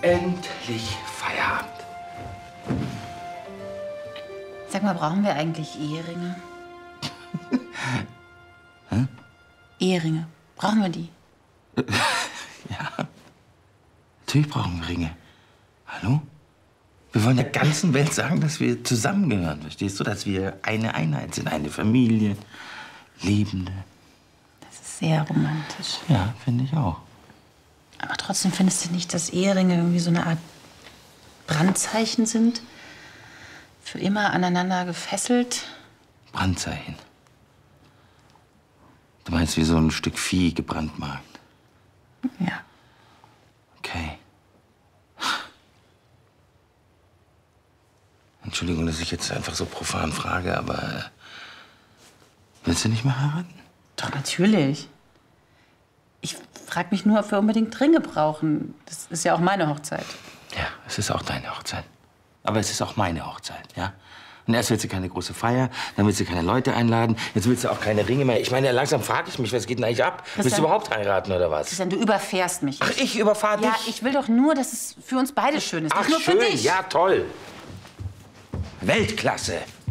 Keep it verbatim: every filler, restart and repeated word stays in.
Endlich Feierabend. Sag mal, brauchen wir eigentlich Eheringe? Hä? Eheringe. Brauchen wir die? Ja. Natürlich brauchen wir Ringe. Hallo? Wir wollen der ganzen Welt sagen, dass wir zusammengehören, verstehst du? Dass wir eine Einheit sind, eine Familie, Liebende. Das ist sehr romantisch. Ja, finde ich auch. Aber trotzdem findest du nicht, dass Eheringe irgendwie so eine Art Brandzeichen sind? Für immer aneinander gefesselt? Brandzeichen. Du meinst wie so ein Stück Vieh gebrandmarkt? Ja. Okay. Entschuldigung, dass ich jetzt einfach so profan frage, aber äh, willst du nicht mehr heiraten? Doch, natürlich. Ich frage mich nur, ob wir unbedingt Ringe brauchen. Das ist ja auch meine Hochzeit. Ja, es ist auch deine Hochzeit. Aber es ist auch meine Hochzeit, ja? Und erst willst du keine große Feier, dann willst du keine Leute einladen, jetzt willst du auch keine Ringe mehr. Ich meine, langsam frage ich mich, was geht denn eigentlich ab? Christian, willst du überhaupt heiraten oder was? Christian, du überfährst mich. Ach, ich überfahre dich? Ja, ich will doch nur, dass es für uns beide schön ist. Ach, Nicht nur schön, für dich. ja, toll. Weltklasse.